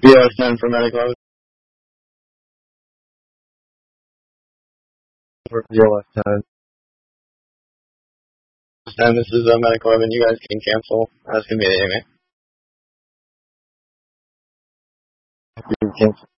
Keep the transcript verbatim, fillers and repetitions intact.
B O S ten for Medic eleven. For B O S ten. And this is uh, Medic eleven. You guys can cancel as convenient, man. You can cancel.